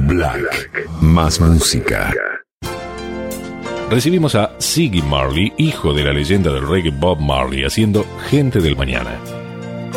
Black. Más música. Recibimos a Ziggy Marley, hijo de la leyenda del reggae Bob Marley, haciendo Gente del Mañana.